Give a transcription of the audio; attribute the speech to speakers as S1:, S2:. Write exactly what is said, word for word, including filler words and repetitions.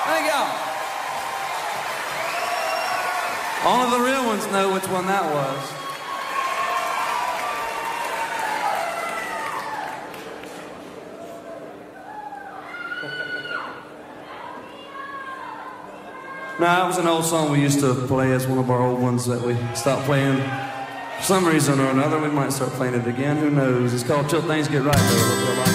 S1: Thank y'all. Only the real ones know which one that was. No, that was an old song we used to play as one of our old ones that we stopped playing. For some reason or another, we might start playing it again. Who knows? It's called Till Things Get Right, though.